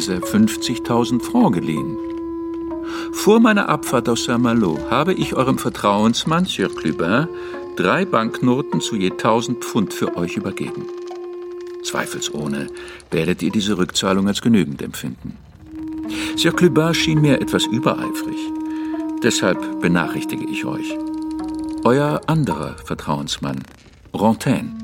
Kaiser 50.000 Francs geliehen. Vor meiner Abfahrt aus Saint-Malo habe ich eurem Vertrauensmann, Sieur Clubin, 3 Banknoten zu je 1.000 Pfund für euch übergeben. Zweifelsohne werdet ihr diese Rückzahlung als genügend empfinden. Sieur Clubin schien mir etwas übereifrig. Deshalb benachrichtige ich euch. Euer anderer Vertrauensmann, Rantaine.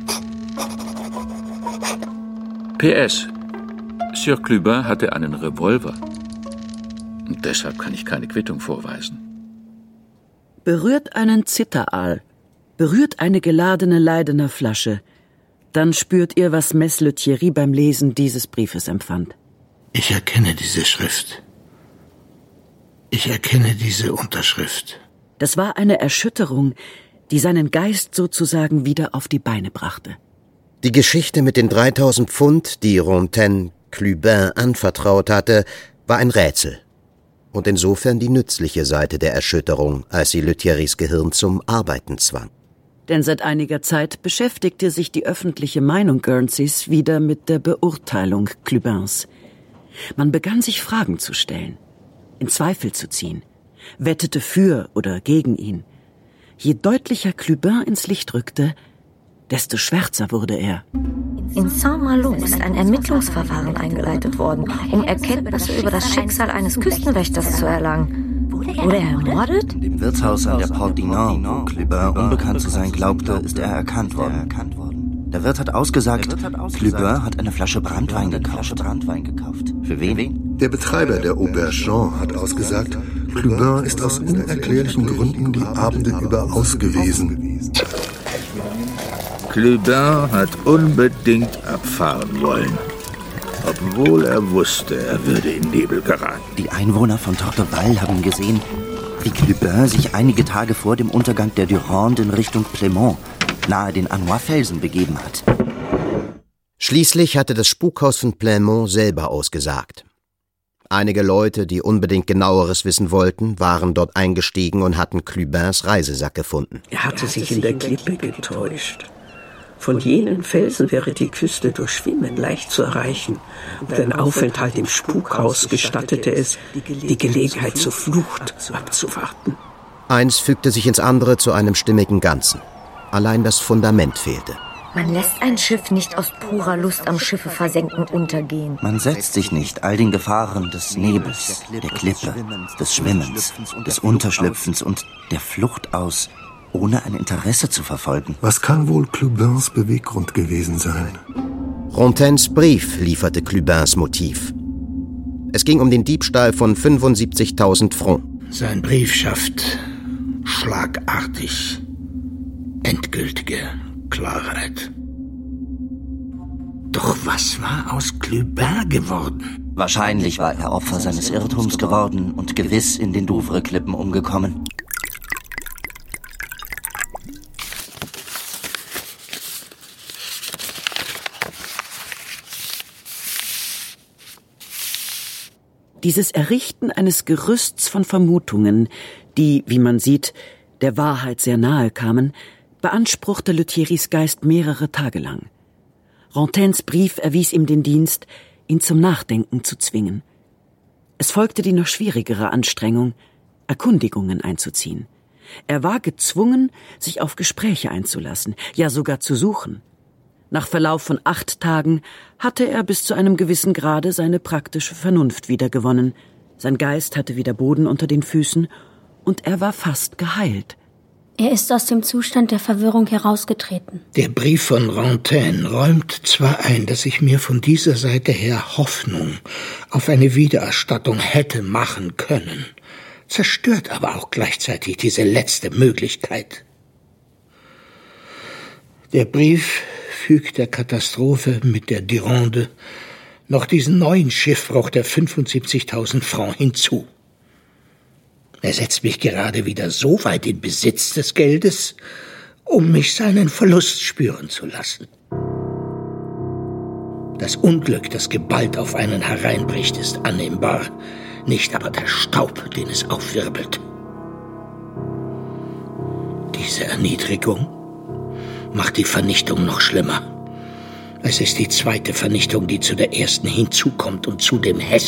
PS. Sieur Clubin hatte einen Revolver. Und deshalb kann ich keine Quittung vorweisen. Berührt einen Zitteraal, berührt eine geladene Leidener Flasche, dann spürt ihr, was Mess Lethierry beim Lesen dieses Briefes empfand. Ich erkenne diese Schrift. Ich erkenne diese Unterschrift. Das war eine Erschütterung, die seinen Geist sozusagen wieder auf die Beine brachte. Die Geschichte mit den 3.000 Pfund, die Rantaine Clubin anvertraut hatte, war ein Rätsel. Und insofern die nützliche Seite der Erschütterung, als sie Lethierrys Gehirn zum Arbeiten zwang. Denn seit einiger Zeit beschäftigte sich die öffentliche Meinung Guernseys wieder mit der Beurteilung Clubins. Man begann sich Fragen zu stellen, in Zweifel zu ziehen, wettete für oder gegen ihn. Je deutlicher Clubin ins Licht rückte, desto schwärzer wurde er. In Saint-Malo ist ein Ermittlungsverfahren eingeleitet worden, um Erkenntnisse über das Schicksal eines Küstenwächters zu erlangen. Wurde er ermordet? In dem Wirtshaus an der Porte du Nord, wo Clubin unbekannt zu sein glaubte, ist er erkannt worden. Der Wirt hat ausgesagt, Clubin hat eine Flasche Branntwein gekauft. Für wen? Der Betreiber der Auberge Jean hat ausgesagt, Clubin ist aus unerklärlichen Gründen die Abende über aus gewesen. Clubin hat unbedingt abfahren wollen, obwohl er wusste, er würde in Nebel geraten. Die Einwohner von Torteval haben gesehen, wie Clubin sich einige Tage vor dem Untergang der Durande in Richtung Plémont, nahe den Arnois-Felsen, begeben hat. Schließlich hatte das Spukhaus von Plémont selber ausgesagt. Einige Leute, die unbedingt Genaueres wissen wollten, waren dort eingestiegen und hatten Clubins Reisesack gefunden. Er hatte sich in der Klippe getäuscht. Von jenen Felsen wäre die Küste durch Schwimmen leicht zu erreichen. Und ein Aufenthalt im Spukhaus gestattete es, die Gelegenheit zur Flucht abzuwarten. Eins fügte sich ins andere zu einem stimmigen Ganzen. Allein das Fundament fehlte. Man lässt ein Schiff nicht aus purer Lust am Schiffe versenken untergehen. Man setzt sich nicht all den Gefahren des Nebels, der Klippe, des Schwimmens, des Unterschlüpfens und der Flucht aus, ohne ein Interesse zu verfolgen. Was kann wohl Clubins Beweggrund gewesen sein? Rantaines Brief lieferte Clubins Motiv. Es ging um den Diebstahl von 75.000 Francs. Sein Brief schafft schlagartig endgültige Klarheit. Doch was war aus Clubin geworden? Wahrscheinlich war er Opfer seines Irrtums geworden und gewiss in den Douvres-Klippen umgekommen. Dieses Errichten eines Gerüsts von Vermutungen, die, wie man sieht, der Wahrheit sehr nahe kamen, beanspruchte Lethierrys Geist mehrere Tage lang. Rantaines Brief erwies ihm den Dienst, ihn zum Nachdenken zu zwingen. Es folgte die noch schwierigere Anstrengung, Erkundigungen einzuziehen. Er war gezwungen, sich auf Gespräche einzulassen, ja sogar zu suchen. Nach Verlauf von 8 Tagen hatte er bis zu einem gewissen Grade seine praktische Vernunft wiedergewonnen. Sein Geist hatte wieder Boden unter den Füßen und er war fast geheilt. Er ist aus dem Zustand der Verwirrung herausgetreten. Der Brief von Rantaine räumt zwar ein, dass ich mir von dieser Seite her Hoffnung auf eine Wiedererstattung hätte machen können, zerstört aber auch gleichzeitig diese letzte Möglichkeit. Der Brief fügt der Katastrophe mit der Durande noch diesen neuen Schiffbruch der 75.000 Francs hinzu. Er setzt mich gerade wieder so weit in Besitz des Geldes, um mich seinen Verlust spüren zu lassen. Das Unglück, das geballt auf einen hereinbricht, ist annehmbar, nicht aber der Staub, den es aufwirbelt. Diese Erniedrigung macht die Vernichtung noch schlimmer. Es ist die zweite Vernichtung, die zu der ersten hinzukommt und zudem hässlich.